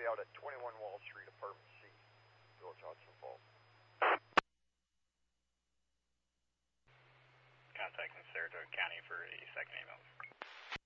out at 21 Wall Street, Apartment C, Village Hudson Falls. Contacting Saratoga County for a second ambulance.